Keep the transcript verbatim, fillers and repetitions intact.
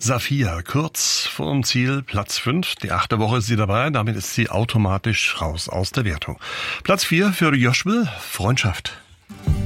Safia, kurz vorm Ziel, Platz fünf. Die achte Woche ist sie dabei, damit ist sie automatisch raus aus der Wertung. Platz vier für Joshua, Freundschaft.